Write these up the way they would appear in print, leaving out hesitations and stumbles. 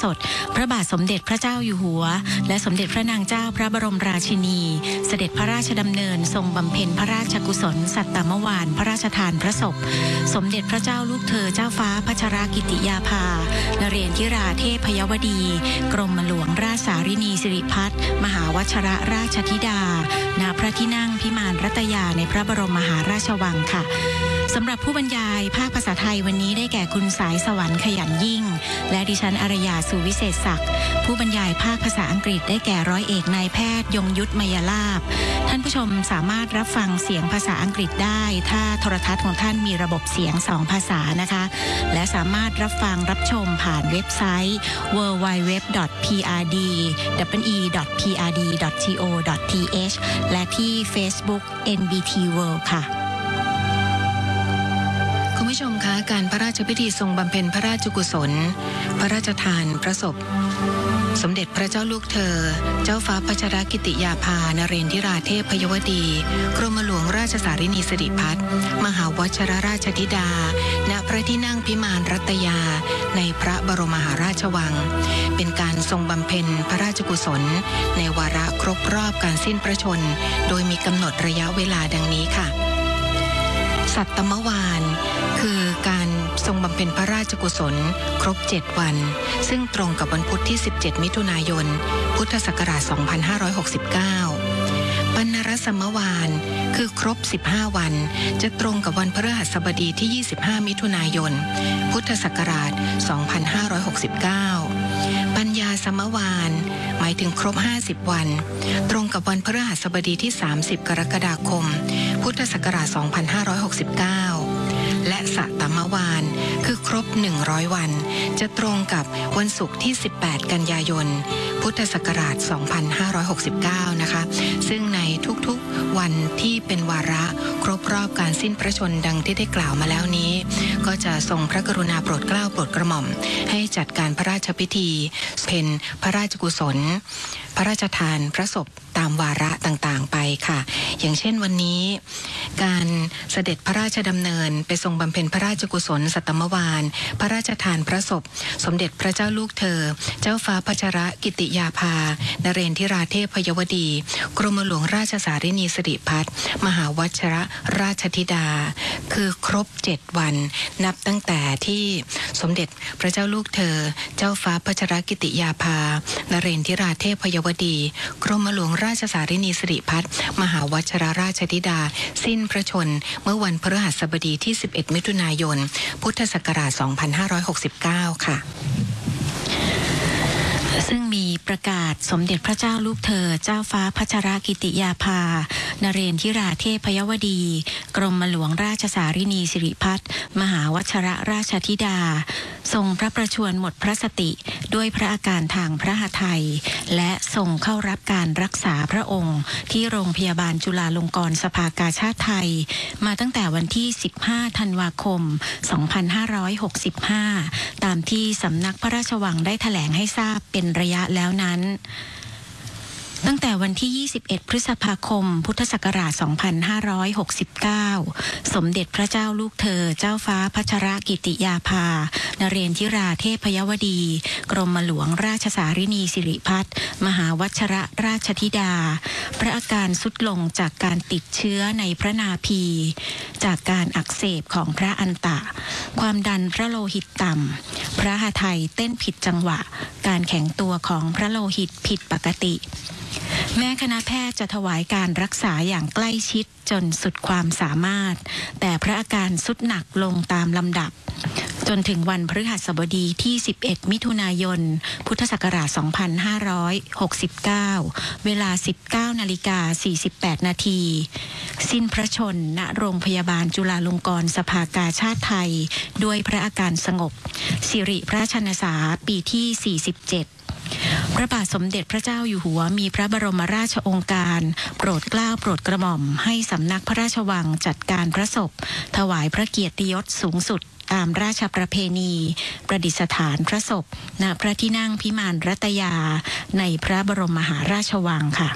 สดพระบาทสมเด็จพระเจ้าอยู่หัวและสมเด็จพระนางเจ้าพระบรมราชินีเสด็จพระราชดำเนินทรงบำเพ็ญพระราชกุศลสัตตมวานพระราชทานพระศพสมเด็จพระเจ้าลูกเธอเจ้าฟ้าพัชรกิติยาภานเรศธิราเทพยวดีกรมหลวงราชสารินีสิริพัฒน์มหาวชิรราชธิดาณพระที่นั่งพิมานรัตยาในพระบรมมหาราชวังค่ะสำหรับผู้บรรยายภาคภาษาไทยวันนี้ได้แก่คุณสายสวรรค์ขยันยิ่งและดิฉันอารยาสุวิเศษศักดิ์ผู้บรรยายภาคภาษาอังกฤษได้แก่ร้อยเอกนายแพทย์ยงยุทธมยลาภท่านผู้ชมสามารถรับฟังเสียงภาษาอังกฤษได้ถ้าโทรทัศน์ของท่านมีระบบเสียง2ภาษานะคะและสามารถรับฟังรับชมผ่านเว็บไซต์ www.prd.prd.go.th และที่ Facebook NBT World ค่ะคุณผู้ชมคะการพระราชพิธีทรงบำเพ็ญพระราชกุศลพระราชทานพระศพสมเด็จพระเจ้าลูกเธอเจ้าฟ้าพัชรกิติยาภานเรศธิราเทพยวดีกรมหลวงราชสารินีสิริพัฒน์มหาวชิรราชธิดาณพระที่นั่งพิมานรัตยาในพระบรมมหาราชวังเป็นการทรงบำเพ็ญพระราชกุศลในวาระครบรอบการสิ้นพระชนม์โดยมีกำหนดระยะเวลาดังนี้ค่ะสัตตมวานคือการทรงบำเพ็ญพระราชกุศลครบ7วันซึ่งตรงกับวันพุธที่17มิถุนายนพุทธศักราช2569ปัณณรสมวานคือครบ15วันจะตรงกับวันพฤหัสบดีที่25มิถุนายนพุทธศักราช2569ปัญญาสมวานหมายถึงครบ50วันตรงกับวันพฤหัสบดีที่30กรกฎาคมพุทธศักราช2569และสตมวานคือครบ100วันจะตรงกับวันศุกร์ที่18กันยายนพุทธศักราช2569นะคะซึ่งในทุกๆวันที่เป็นวาระครบรอบการสิ้นพระชนม์ดังที่ได้กล่าวมาแล้วนี้ก็จะทรงพระกรุณาโปรดเกล้าโปรดกระหม่อมให้จัดการพระราชพิธีเพ็ญพระราชกุศลพระราชทานพระศพตามวาระต่างๆไปค่ะอย่างเช่นวันนี้การเสด็จพระราชดำเนินไปทรงบำเพ็ญพระราชกุศลสัตตมวานพระราชทานพระศพสมเด็จพระเจ้าลูกเธอเจ้าฟ้าพัชรกิติยาภานเรศธิราเทพยวดีกรมหลวงราชสารินีสิริพัฒน์มหาวชิรราชธิดาคือครบ7วันนับตั้งแต่ที่สมเด็จพระเจ้าลูกเธอเจ้าฟ้าพัชรกิติยาภานเรศธิราเทพยวดีกรมหลวงราชสารินีสิริพัฒน์มหาวชิรราชธิดาสิ้นพระชนม์เมื่อวันพฤหัสบดีที่11มิถุนายนพุทธศักราช2569ค่ะซึ่งมีประกาศสมเด็จพระเจ้าลูกเธอเจ้าฟ้าพัชรกิติยาภานเรศธิราเทพยวดีกรมหลวงราชสารินีสิริพัฒน์มหาวชิรราชธิดาทรงพระประชวรหมดพระสติด้วยพระอาการทางพระหทัยและทรงเข้ารับการรักษาพระองค์ที่โรงพยาบาลจุฬาลงกรณ์สภากาชาดไทยมาตั้งแต่วันที่15ธันวาคม2565ตามที่สำนักพระราชวังได้แถลงให้ทราบเป็นระยะแล้วนั้นตั้งแต่วันที่21พฤษภาคมพุทธศักราช2569สมเด็จพระเจ้าลูกเธอเจ้าฟ้าพัชรกิติยาภานเรศธิราเทพยวดีกรมหลวงราชสารินีสิริพัฒน์มหาวชิรราชธิดาพระอาการทรุดลงจากการติดเชื้อในพระนาภีจากการอักเสบของพระอันตะความดันพระโลหิตต่ำพระหทัยเต้นผิดจังหวะการแข็งตัวของพระโลหิตผิดปกติแม้คณะแพทย์จะถวายการรักษาอย่างใกล้ชิดจนสุดความสามารถแต่พระอาการทรุดหนักลงตามลำดับจนถึงวันพฤหัสบดีที่11มิถุนายนพุทธศักราช2569เวลา 19:48 นาทีสิ้นพระชนม์ณโรงพยาบาลจุฬาลงกรณ์สภากาชาดไทยด้วยพระอาการสงบสิริพระชนสาปีที่47พระบาทสมเด็จพระเจ้าอยู่หัวมีพระบรมราชโองการโปรดเกล้าโปรดกระหม่อมให้สำนักพระราชวังจัดการพระศพถวายพระเกียรติยศสูงสุดตามราชประเพณีประดิษฐานพระศพณพระที่นั่งพิมานรัตยาในพระบรมมหาราชวังค่ะ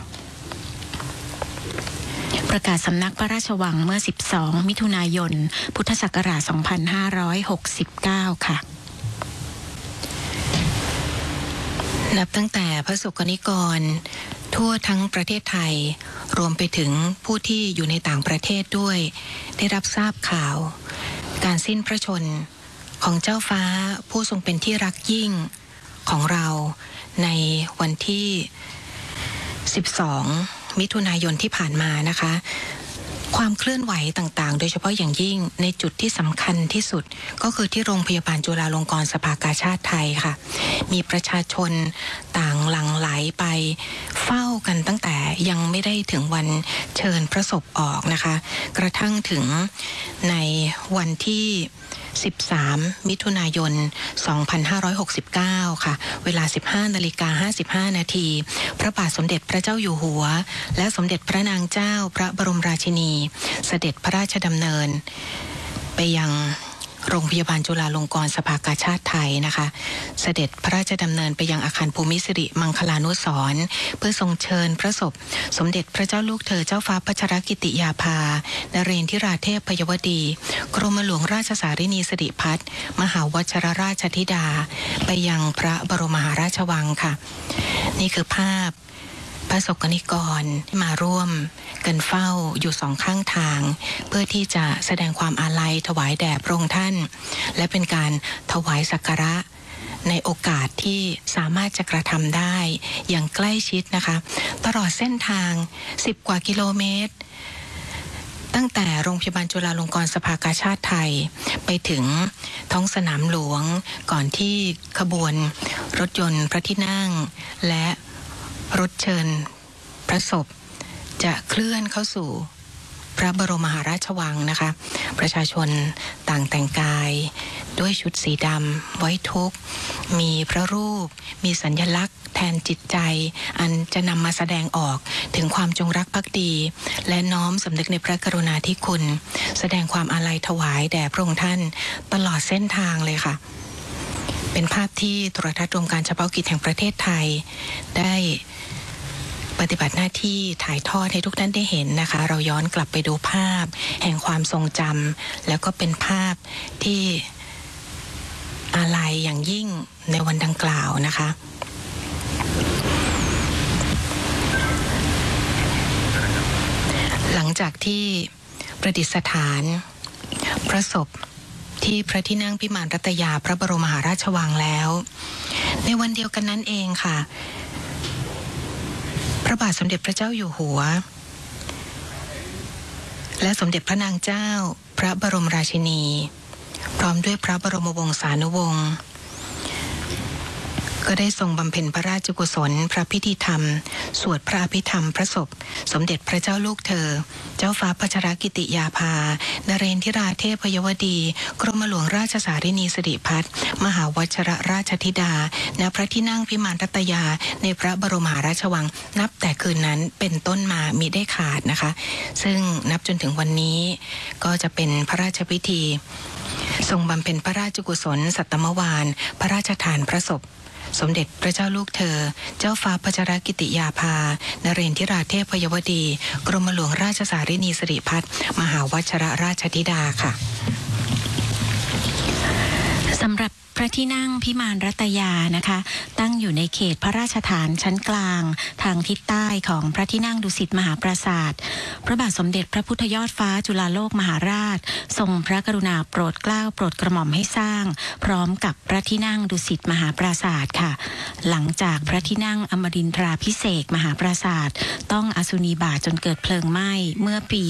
ประกาศสำนักพระราชวังเมื่อ12มิถุนายนพุทธศักราช2569ค่ะนับตั้งแต่พระสงฆ์นิกรทั่วทั้งประเทศไทยรวมไปถึงผู้ที่อยู่ในต่างประเทศด้วยได้รับทราบข่าวการสิ้นพระชนของเจ้าฟ้าผู้ทรงเป็นที่รักยิ่งของเราในวันที่12มิถุนายนที่ผ่านมานะคะความเคลื่อนไหวต่างๆโดยเฉพาะอย่างยิ่งในจุดที่สำคัญที่สุดก็คือที่โรงพยาบาลจุฬาลงกรณ์สภากาชาดไทยค่ะมีประชาชนต่างหลั่งไหลไปเฝ้ากันตั้งแต่ยังไม่ได้ถึงวันเชิญพระศพออกนะคะกระทั่งถึงในวันที่13มิถุนายน2569ค่ะเวลา 15:55 นาทีพระบาทสมเด็จพระเจ้าอยู่หัวและสมเด็จพระนางเจ้าพระบรมราชินีเสด็จพระราชดำเนินไปยังโรงพยาบาลจุฬาลงกรณ์สภากาชาดไทยนะคะเสด็จพระราชดำเนินไปยังอาคารภูมิสิริมังคลานุสรณ์เพื่อทรงเชิญพระศพสมเด็จพระเจ้าลูกเธอเจ้าฟ้าพัชรกิติยาภานเรนทิราเทพพยวดีกรมหลวงราชสารินีสิริพัฒน์มหาวชรราชธิดาไปยังพระบรมมหาราชวังค่ะนี่คือภาพพระสงฆ์นิกรที่มาร่วมกันเฝ้าอยู่สองข้างทางเพื่อที่จะแสดงความอาลัยถวายแด่พระองค์ท่านและเป็นการถวายสักการะในโอกาสที่สามารถจะกระทำได้อย่างใกล้ชิดนะคะตลอดเส้นทาง10กว่ากิโลเมตรตั้งแต่โรงพยาบาลจุฬาลงกรณ์สภากาชาดไทยไปถึงท้องสนามหลวงก่อนที่ขบวนรถยนต์พระที่นั่งและรถเชิญพระศพจะเคลื่อนเข้าสู่พระบรมมหาราชวังนะคะประชาชนต่างแต่งกายด้วยชุดสีดำไว้ทุกข์มีพระรูปมีสัญลักษณ์แทนจิตใจอันจะนำมาแสดงออกถึงความจงรักภักดีและน้อมสำนึกในพระกรุณาธิคุณแสดงความอาลัยถวายแด่พระองค์ท่านตลอดเส้นทางเลยค่ะเป็นภาพที่โทรทัศน์รวมการเฉพาะกิจแห่งประเทศไทยได้ปฏิบัติหน้าที่ถ่ายทอดให้ทุกท่านได้เห็นนะคะเราย้อนกลับไปดูภาพแห่งความทรงจำแล้วก็เป็นภาพที่อาลัยอย่างยิ่งในวันดังกล่าวนะคะหลังจากที่ประดิษฐานพระศพที่พระที่นั่งพิมานรัตยาพระบรมมหาราชวังแล้วในวันเดียวกันนั้นเองค่ะพระบาทสมเด็จพระเจ้าอยู่หัวและสมเด็จพระนางเจ้าพระบรมราชินีพร้อมด้วยพระบรมวงศานุวงศ์ก็ได้ทรงบำเพ็ญพระราชกุศลพระพิธีธรรมสวดพระอภิธรรมพระศพสมเด็จพระเจ้าลูกเธอเจ้าฟ้าพัชรกิติยาภานเรนทิราเทพพยวดีกรมหลวงราชสารินีสิริพัฒน์มหาวชรราชธิดาณพระที่นั่งพิมานรัตยาในพระบรมมหาราชวังนับแต่คืนนั้นเป็นต้นมามิได้ขาดนะคะซึ่งนับจนถึงวันนี้ก็จะเป็นพระราชพิธีทรงบำเพ็ญพระราชกุศลสัตตมวาลพระราชทานพระศพสมเด็จพระเจ้าลูกเธอเจ้าฟ้าพัชรกิติยาภานเรนทิราเทพพยวดีกรมหลวงราชสารินีสิริพัฒน์มหาวชรราชธิดาค่ะสำหรับพระที่นั่งพิมานรัตยานะคะตั้งอยู่ในเขตพระราชฐานชั้นกลางทางทิศใต้ของพระที่นั่งดุสิตมหาปราสาทพระบาทสมเด็จพระพุทธยอดฟ้าจุฬาโลกมหาราชทรงพระกรุณาโปรดเกล้าโปรดกระหม่อมให้สร้างพร้อมกับพระที่นั่งดุสิตมหาปราสาทค่ะหลังจากพระที่นั่งอมรินทราภิเษกมหาปราสาทต้องอสุนีบาตจนเกิดเพลิงไหม้เมื่อปี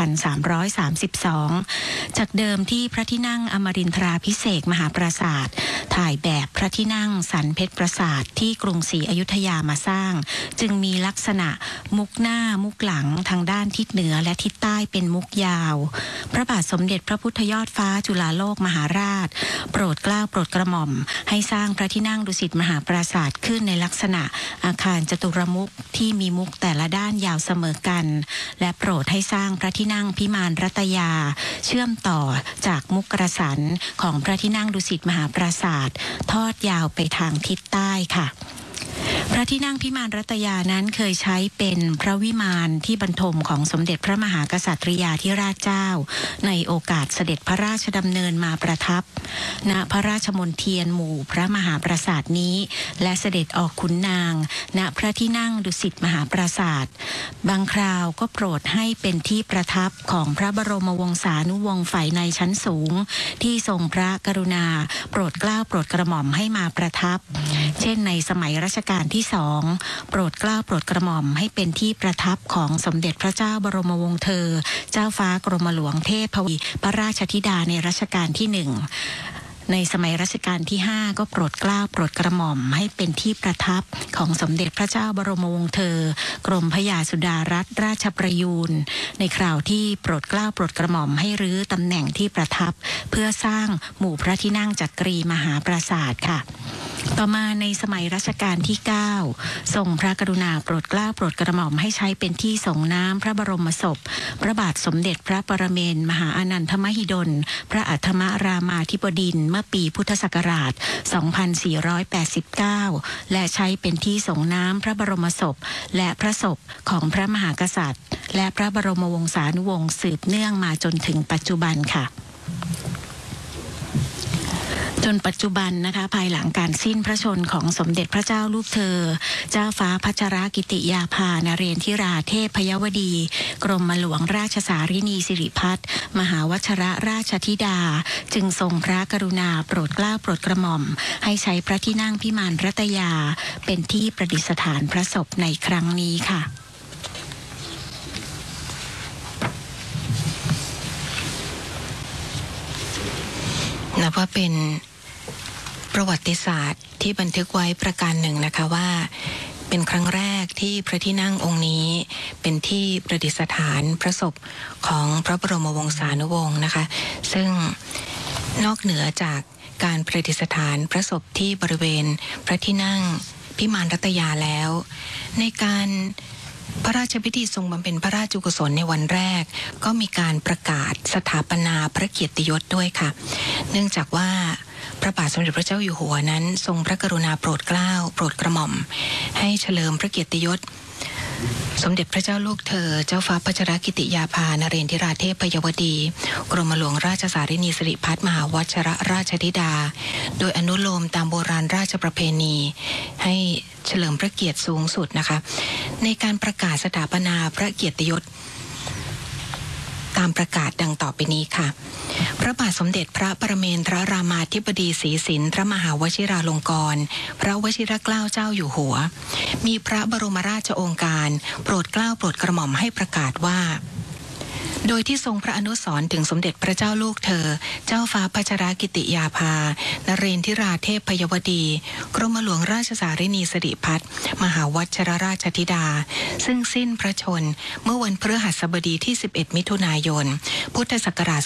2332 จากเดิมที่พระที่นั่งอมรินทราภิเษกมหาปราสาทถ่ายแบบพระที่นั่งสันเพชรปราสาทที่กรุงศรีอยุธยามาสร้างจึงมีลักษณะมุกหน้ามุกหลังทางด้านทิศเหนือและทิศใต้เป็นมุกยาวพระบาทสมเด็จพระพุทธยอดฟ้าจุฬาโลกมหาราชโปรดเกล้าโปรดกระหม่อมให้สร้างพระที่นั่งดุสิตมหาปราสาทขึ้นในลักษณะอาคารจตุรมุขที่มีมุกแต่ละด้านยาวเสมอกันและโปรดให้สร้างพระที่นั่งพิมานรัตยาเชื่อมต่อจากมุกกระสันของพระที่นั่งดุสิตมหาปราสาททอดยาวไปทางทิศใต้ค่ะพระที่นั่งพิมานรัตยานั้นเคยใช้เป็นพระวิมานที่บรรทมของสมเด็จพระมหากษัตริยาธิราชเจ้าในโอกาสเสด็จพระราชดำเนินมาประทับณพระราชมณฑียนหมู่พระมหาปราสาทนี้และเสด็จออกขุนนางณพระที่นั่งดุสิตมหาปราสาทบางคราวก็โปรดให้เป็นที่ประทับของพระบรมวงศานุวงศ์ฝ่ายในชั้นสูงที่ทรงพระกรุณาโปรดเกล้าโปรดกระหม่อมให้มาประทับเช่นในสมัยรัชกาลที่2โปรดเกล้าโปรดกระหม่อมให้เป็นที่ประทับของสมเด็จพระเจ้าบรมวงศ์เธอเจ้าฟ้ากรมหลวงเทพวีพระราชธิดาในรัชกาลที่1ในสมัยรัชกาลที่5ก็โปรดเกล้าโปรดกระหม่อมให้เป็นที่ประทับของสมเด็จพระเจ้าบรมวงศ์เธอกรมพระยาสุดารัตนราชประยูรในคราวที่โปรดเกล้าโปรดกระหม่อมให้รื้อตำแหน่งที่ประทับเพื่อสร้างหมู่พระที่นั่งจักรีมหาปราสาทค่ะต่อมาในสมัยรัชกาลที่9ทรงพระกรุณาโปรดเกล้าโปรดกระหม่อมให้ใช้เป็นที่ส่งน้ำพระบรมศพพระบาทสมเด็จพระปรเมนทรมหาอนันทมหิดลพระอัฏฐมรามาธิบดินทร์เมื่อปีพุทธศักราช 2489 และใช้เป็นที่ส่งน้ำพระบรมศพและพระศพของพระมหากษัตริย์และพระบรมวงศานุวงศ์สืบเนื่องมาจนถึงปัจจุบันค่ะจนปัจจุบันนะคะภายหลังการสิ้นพระชนของสมเด็จพระเจ้าลูกเธอเจ้าฟ้าพัชรกิติยาภานเรนทิราเทพพยวดีกรมหลวงราชสารินีสิริพัฒน์มหาวชรราชธิดาจึงทรงพระกรุณาโปรดเกล้าโปรดกระหม่อมให้ใช้พระที่นั่งพิมานรัตยาเป็นที่ประดิษฐานพระศพในครั้งนี้ค่ะนับว่าเป็นประวัติศาสตร์ที่บันทึกไว้ประการหนึ่งนะคะว่าเป็นครั้งแรกที่พระที่นั่งองค์นี้เป็นที่ประดิษฐานพระศพของพระบรมวงศานุวงศ์นะคะซึ่งนอกเหนือจากการประดิษฐานพระศพที่บริเวณพระที่นั่งพิมานรัตยาแล้วในการพระราชพิธีทรงบำเพ็ญพระราชกุศลในวันแรกก็มีการประกาศสถาปนาพระเกียรติยศด้วยค่ะเนื่องจากว่าพระบาทสมเด็จพระเจ้าอยู่หัวนั้นทรงพระกรุณาโปรดเกล้าโปรดกระหม่อมให้เฉลิมพระเกียรติยศสมเด็จพระเจ้าลูกเธอเจ้าฟ้าพัชรกิติยาภานเรนทิราเทพพยวดีกรมหลวงราชสารินีสิริพัฒน์มหาวชรราชธิดาโดยอนุโลมตามโบราณราชประเพณีให้เฉลิมพระเกียรติสูงสุดนะคะในการประกาศสถาปนาพระเกียรติยศตามประกาศดังต่อไปนี้ค่ะพระบาทสมเด็จพระปรเมนทรรามาธิบดีศรีสินทรมหาวชิราลงกรณ์พระวชิรเกล้าเจ้าอยู่หัวมีพระบรมราชโองการโปรดเกล้าโปรดกระหม่อมให้ประกาศว่าโดยที่ทรงพระอนุสรณ์ถึงสมเด็จพระเจ้าลูกเธอเจ้าฟ้าพัชรกิติยาภานเรนทิราเทพพยวดีกรมหลวงราชสารินีสิริพัฒน์มหาวชรราชธิดาซึ่งสิ้นพระชนเมื่อวันพฤหัสบดีที่11มิถุนายนพุทธศักราช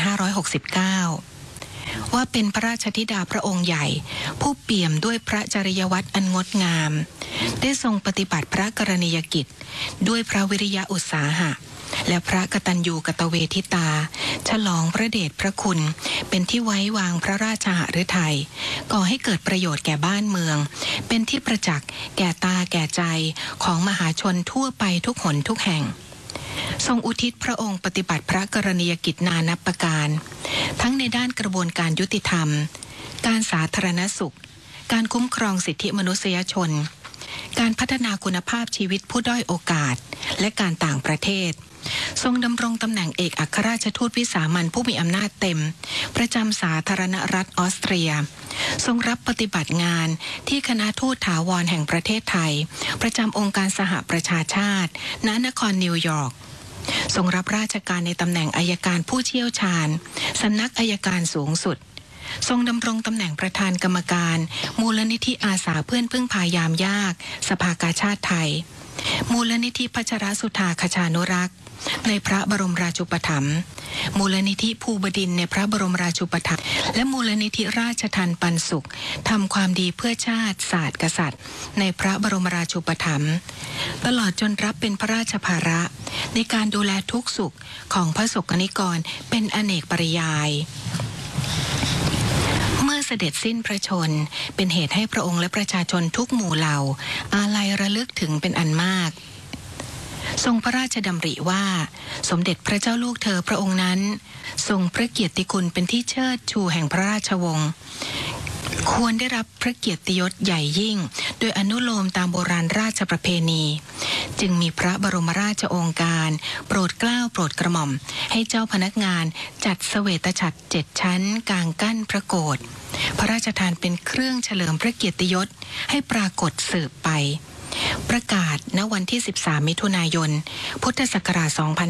2569ว่าเป็นพระราชธิดาพระองค์ใหญ่ผู้เปี่ยมด้วยพระจริยวัตรอันงดงามได้ทรงปฏิบัติพระกรณียกิจด้วยพระวิริยะอุตสาหะและพระกตัญญูกตเวทิตาฉลองพระเดชพระคุณเป็นที่ไว้วางพระราชหฤทัยก่อให้เกิดประโยชน์แก่บ้านเมืองเป็นที่ประจักษ์แก่ตาแก่ใจของมหาชนทั่วไปทุกหนทุกแห่งทรงอุทิศพระองค์ปฏิบัติพระกรณียกิจนานับประการทั้งในด้านกระบวนการยุติธรรมการสาธารณสุขการคุ้มครองสิทธิมนุษยชนการพัฒนาคุณภาพชีวิตผู้ด้อยโอกาสและการต่างประเทศทรงดำรงตำแหน่งเอกอัครราชทูตวิสามัญผู้มีอำนาจเต็มประจำสาธารณรัฐออสเตรียทรงรับปฏิบัติงานที่คณะทูตถาวรแห่งประเทศไทยประจำองค์การสหประชาชาติณนครนิวยอร์กทรงรับราชการในตำแหน่งอัยการผู้เชี่ยวชาญสำนักอัยการสูงสุดทรงดำรงตำแหน่งประธานกรรมการมูลนิธิอาสาเพื่อนพึ่งพายามยากสภากาชาติไทยมูลนิธิพัชรสุธาคชานุรักษ์ในพระบรมราชูปถัมภ์มูลนิธิภูบดินทร์ในพระบรมราชูปถัมภ์และมูลนิธิราชทัณฑ์ปันสุขทำความดีเพื่อชาติศาสตร์กษัตริย์ในพระบรมราชูปถัมภ์ตลอดจนรับเป็นพระราชภาระในการดูแลทุกสุขของพระสงฆ์นิกรเป็นอเนกปริยายเมื่อเสด็จสิ้นพระชนเป็นเหตุให้พระองค์และประชาชนทุกหมู่เหล่าอาลัยระลึกถึงเป็นอันมากทรงพระราชดำริว่าสมเด็จพระเจ้าลูกเธอพระองค์นั้นทรงพระเกียรติคุณเป็นที่เชิดชูแห่งพระราชวงศ์ควรได้รับพระเกียรติยศใหญ่ยิ่งโดยอนุโลมตามโบราณราชประเพณีจึงมีพระบรมราชโองการโปรดเกล้าโปรดกระหม่อมให้เจ้าพนักงานจัดเสวตฉัตร7 ชั้นกางกั้นพระโกฐพระราชทานเป็นเครื่องเฉลิมพระเกียรติยศให้ปรากฏสืบไปประกาศณวันที่13 มิถุนายน พุทธศักราช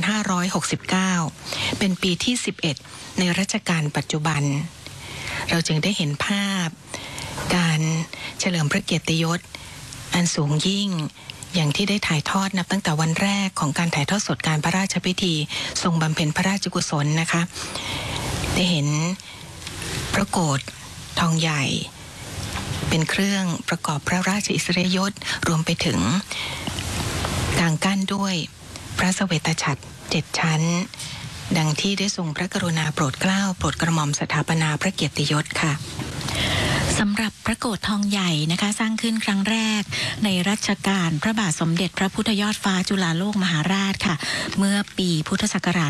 2569 เป็นปีที่ 11 ในรัชกาลปัจจุบันเราจึงได้เห็นภาพการเฉลิมพระเกียรติยศอันสูงยิ่งอย่างที่ได้ถ่ายทอดนับตั้งแต่วันแรกของการถ่ายทอดสดการพระราชพิธีทรงบำเพ็ญพระราชกุศลนะคะได้เห็นพระโกฐทองใหญ่เป็นเครื่องประกอบพระราชอิสริยยศรวมไปถึงกางกั้นด้วยพระเสวตฉัตร7 ชั้นดังที่ได้ทรงพระกรุณาโปรดเกล้าโปรดกระหม่อมสถาปนาพระเกียรติยศค่ะสำหรับพระโกฐทองใหญ่นะคะสร้างขึ้นครั้งแรกในรัชกาลพระบาทสมเด็จพระพุทธยอดฟ้าจุฬาโลกมหาราชค่ะเมื่อปีพุทธศักราช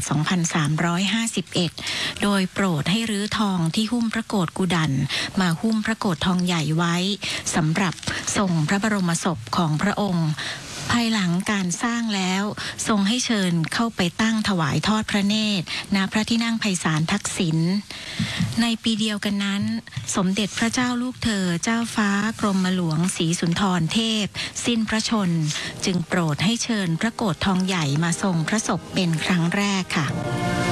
2351 โดยโปรดให้รื้อทองที่หุ้มพระโกฐกุดันมาหุ้มพระโกฐทองใหญ่ไว้สำหรับทรงพระบรมศพของพระองค์ภายหลังการสร้างแล้วทรงให้เชิญเข้าไปตั้งถวายทอดพระเนตรณพระที่นั่งไพศาลทักษิณในปีเดียวกันนั้นสมเด็จพระเจ้าลูกเธอเจ้าฟ้ากรมหลวงศรีสุนทรเทพสิ้นพระชนจึงโปรดให้เชิญพระโกฐทองใหญ่มาทรงพระศพเป็นครั้งแรกค่ะ